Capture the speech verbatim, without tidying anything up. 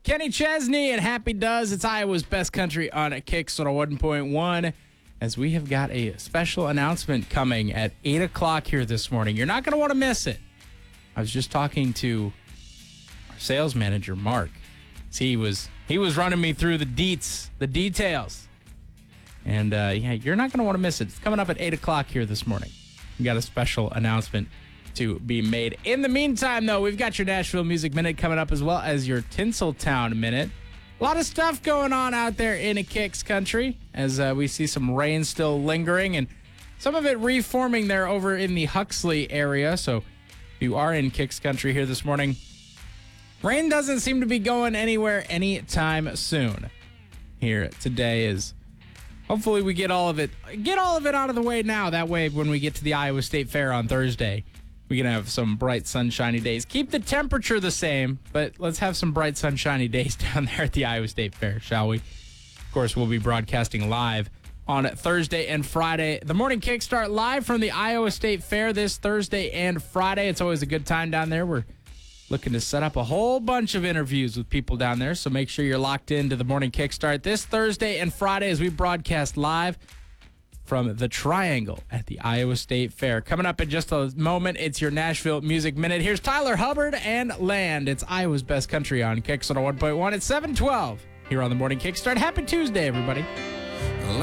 Kenny Chesney and Happy Does. It's Iowa's Best Country on Kicks on one point one. As we have got a special announcement coming at eight o'clock here this morning. You're not going to want to miss it. I was just talking to our sales manager, Mark. He was he was running me through the deets, the details. And, uh, yeah, you're not going to want to miss it. It's coming up at eight o'clock here this morning. We got a special announcement to be made. In the meantime, though, we've got your Nashville Music Minute coming up as well as your Tinseltown Minute. A lot of stuff going on out there in a Kicks country as uh, we see some rain still lingering and some of it reforming there over in the Huxley area. So if you are in Kicks country here this morning, rain doesn't seem to be going anywhere anytime soon. Here today is hopefully we get all of it get all of it out of the way now. That way when we get to the Iowa State Fair on Thursday, we can have some bright, sunshiny days. Keep the temperature the same, but let's have some bright, sunshiny days down there at the Iowa State Fair, shall we? Of course, we'll be broadcasting live on Thursday and Friday. The Morning Kickstart live from the Iowa State Fair this Thursday and Friday. It's always a good time down there. We're looking to set up a whole bunch of interviews with people down there, so make sure you're locked into the Morning Kickstart this Thursday and Friday as we broadcast live from the Triangle at the Iowa State Fair. Coming up in just a moment, it's your Nashville Music Minute. Here's Tyler Hubbard and Land. It's Iowa's Best Country on Kicks on one point one. It's seven twelve here on the Morning Kickstart. Happy Tuesday, everybody.